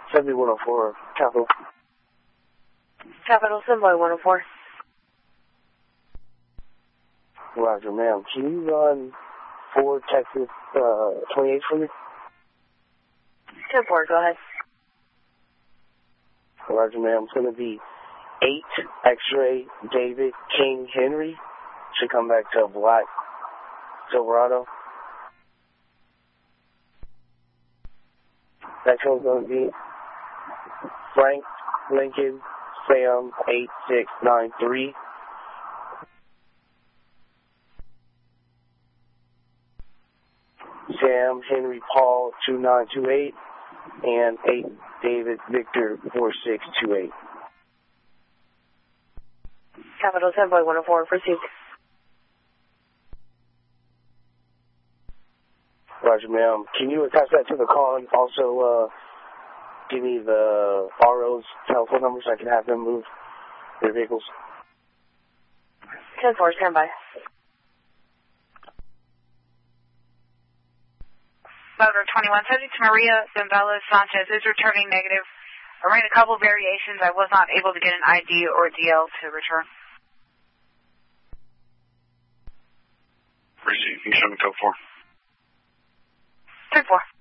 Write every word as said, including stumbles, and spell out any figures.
seventy one oh four, Capital. Capital, Sunboy one oh four. Roger, ma'am. Can you run Ford Texas uh, twenty-eight for me? ten four, go ahead. Roger, ma'am. It's going to be eight X-ray David King Henry. Should come back to a black Silverado. Next one's going to be Frank Lincoln Sam eight six nine three. Sam Henry Paul two nine two eight. And eight David Victor four six two eight. Capital Sunboy one oh four, proceed. Roger, ma'am. Can you attach that to the call and also uh, give me the R O's telephone number so I can have them move their vehicles? ten four, stand by. Motor twenty-one seventy to Maria Gonzalez Sanchez is returning negative. I ran a couple variations. I was not able to get an I D or D L to return. Receive, you show me code four. ten four.